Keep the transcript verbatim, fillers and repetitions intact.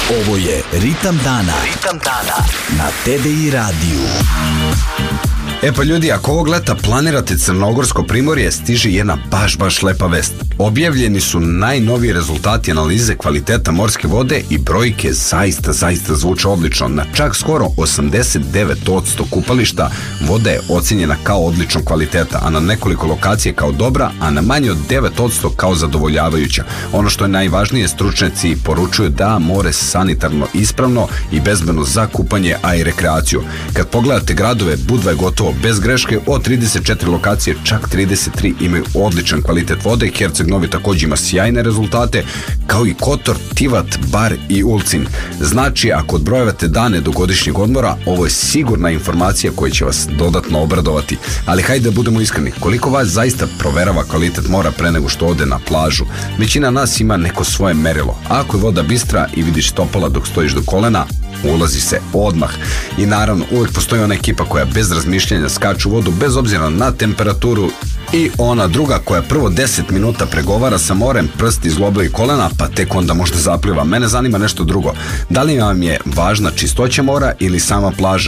Ovo je Ritam dana. Ritam dana na T D I radiju. E pa ljudi, ako ovog leta planirate Crnogorsko primorje, stiže jedna baš baš lepa vest. Objavljeni su najnoviji rezultati analize kvaliteta morske vode i brojke zaista, zaista zvuče odlično. Na čak skoro osamdeset devet posto kupališta voda je ocenjena kao odličnog kvaliteta, a na nekoliko lokacije kao dobra, a na manje od devet posto kao zadovoljavajuća. Ono što je najvažnije, stručnjaci poručuju da more sanitarno ispravno i bezbedno za kupanje, a i rekreaciju. Kad pogledate gradove, Budva je gotovo bez greške, od trideset četiri lokacije čak trideset tri imaju odličan kvalitet vode. Herceg Novi također ima sjajne rezultate, kao i Kotor, Tivat, Bar i Ulcin. Znači, ako odbrojavate dane do godišnjeg odmora, ovo je sigurna informacija koja će vas dodatno obradovati. Ali hajde da budemo iskreni, koliko vas zaista proverava kvalitet mora pre nego što ode na plažu? Većina nas ima neko svoje merilo. Ako je voda bistra i vidiš stopala dok stojiš do kolena, ulazi se odmah. I naravno, uvijek postoji ona ekipa koja bez razmišljanja skače u vodu bez obzira na temperaturu, i ona druga koja prvo deset minuta pregovara sa morem, prsti zglobaju kolena, pa tek onda možda zapliva. Mene zanima nešto drugo. Da li vam je važna čistoća mora ili sama plaža?